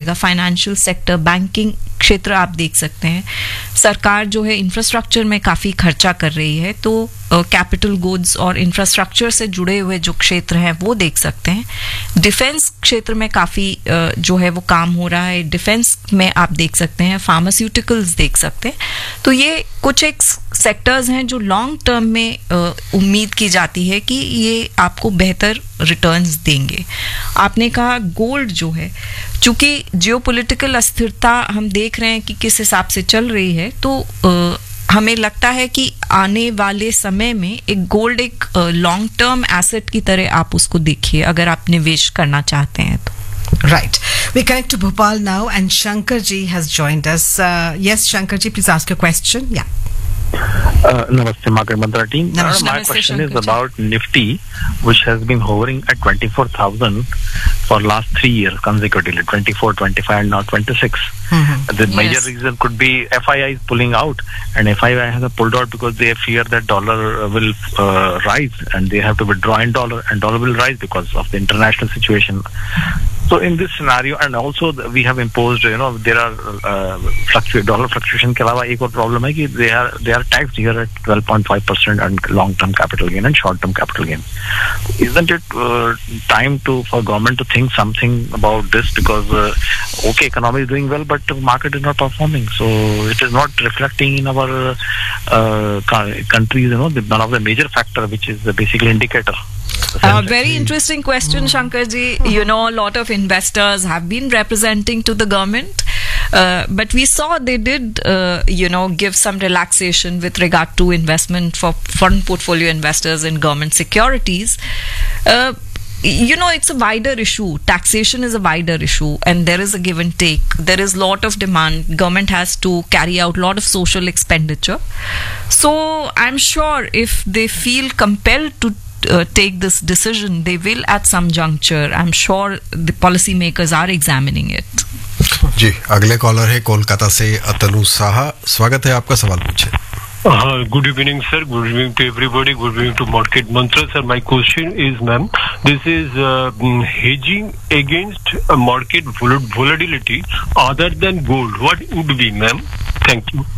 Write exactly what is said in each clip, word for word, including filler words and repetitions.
रहेगा. Financial sector, banking क्षेत्र आप देख सकते हैं. सरकार जो है इंफ्रास्ट्रक्चर में काफ़ी खर्चा कर रही है, तो कैपिटल गुड्स और इंफ्रास्ट्रक्चर से जुड़े हुए जो क्षेत्र हैं वो देख सकते हैं. डिफेंस क्षेत्र में काफ़ी जो है वो काम हो रहा है. डिफेंस में आप देख सकते हैं, फार्मास्यूटिकल्स देख सकते हैं. तो ये कुछ एक सेक्टर्स हैं जो लॉन्ग टर्म में उम्मीद की जाती है कि ये आपको बेहतर रिटर्न्स देंगे. आपने कहा गोल्ड जो है, चूंकि जियोपॉलिटिकल अस्थिरता हम देख रहे हैं कि किस हिसाब से चल रही है, तो आ, हमें लगता है कि आने वाले समय में एक गोल्ड एक लॉन्ग टर्म एसेट की तरह आप उसको देखिए अगर आप निवेश करना चाहते हैं तो. Right. We connect to Bhopal now and Shankar ji has joined us. Uh, yes, Shankar ji, please ask your question. Yeah. Uh, Namaste, Market Mantra team. Namaste. My Namaste, question Shankar is about Nifty, which has been hovering at twenty-four thousand for last three years consecutively, twenty-four, twenty-five, and now twenty-six. Mm-hmm. The major Yes. reason could be F I I is pulling out, and F I I has pulled out because they fear that dollar will uh, rise, and they have to withdraw in dollar, and dollar will rise because of the international situation. So in this scenario, and also the, we have imposed, you know, there are uh, fluctuate dollar fluctuation के अलावा एक और problem है कि they are they are taxed here at twelve point five percent on long term capital gain and short term capital gain. Isn't it uh, time to for government to think something about this, because uh, okay, economy is doing well, but the market is not performing, so it is not reflecting in our uh, countries, you know, the, one of the major factor which is the basically indicator. Uh, very interesting question, Shankar ji. You know, a lot of investors have been representing to the government, uh, but we saw they did, uh, you know, give some relaxation with regard to investment for fund portfolio investors in government securities. Uh, you know, it's a wider issue. Taxation is a wider issue, and there is a give and take. There is lot of demand. Government has to carry out lot of social expenditure. So I'm sure if they feel compelled to Uh, take this decision, they will at some juncture. I'm sure the policymakers are examining it. जी, अगले collar है कोलकाता से अतनु साहा. स्वागत है आपका, सवाल पूछे. Good evening, sir. Good evening to everybody. Good evening to Market Mantra, sir. My question is, ma'am, this is uh, hedging against uh, market vol- volatility other than gold. What would be, ma'am? Thank you.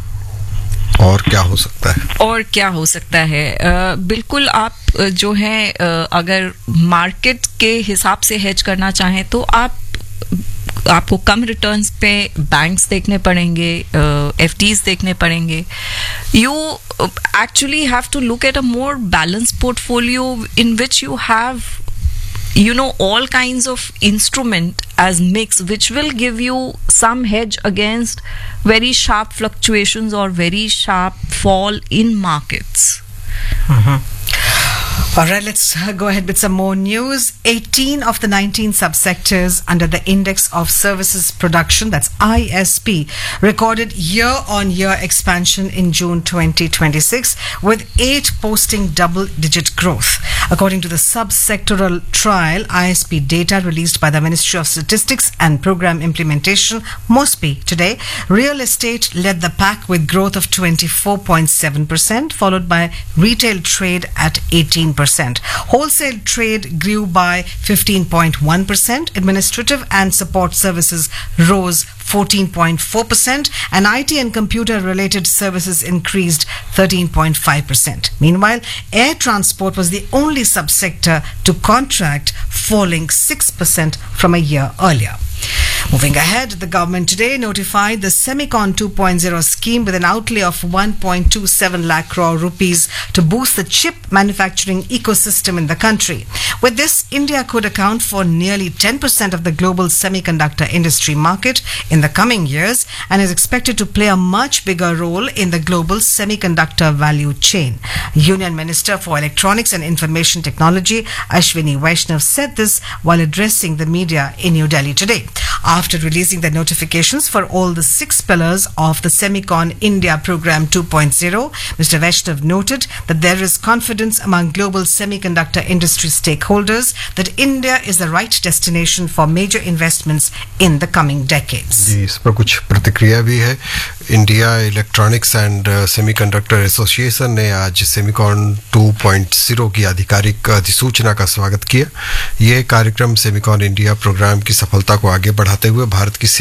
और क्या हो सकता है और क्या हो सकता है uh, बिल्कुल आप uh, जो है uh, अगर मार्केट के हिसाब से हेज करना चाहें तो आप आपको कम रिटर्न्स पे बैंक्स देखने पड़ेंगे, एफडीज देखने पड़ेंगे. You actually have to look at a more balance portfolio in which you have, you know, all kinds of instrument as mix, which will give you some hedge against very sharp fluctuations or very sharp fall in markets. Mm-hmm. All right, let's uh, go ahead with some more news. eighteen of the nineteen subsectors under the Index of Services Production, that's I S P, recorded year-on-year expansion in June twenty twenty-six, with eight posting double-digit growth. According to the sub-sectoral trial, I S P data released by the Ministry of Statistics and Program Implementation, MOSPI, today, real estate led the pack with growth of twenty-four point seven percent, followed by retail trade at eighteen percent. Wholesale trade grew by fifteen point one percent. Administrative and support services rose fourteen point four percent, and I T and computer related services increased thirteen point five percent. Meanwhile, air transport was the only subsector to contract, falling six percent from a year earlier. Moving ahead, the government today notified the Semicon two point oh scheme with an outlay of one point two seven lakh crore rupees to boost the chip manufacturing ecosystem in the country. With this, India could account for nearly ten percent of the global semiconductor industry market in the coming years and is expected to play a much bigger role in the global semiconductor value chain. Union Minister for Electronics and Information Technology, Ashwini Vaishnav, said this while addressing the media in New Delhi today. After releasing the notifications for all the six pillars of the Semicon India Program two point oh, Mister Vaishnav noted that there is confidence among global semiconductor industry stakeholders that India is the right destination for major investments in the coming decades. जी, इस पर कुछ प्रतिक्रिया भी है. India electronics and semiconductor association ने आज Semicon two point oh की आधिकारिक अधिसूचना का स्वागत किया. यह कार्यक्रम सेमिकॉन इंडिया प्रोग्राम की सफलता को आगे बढ़ाते हुए भारत की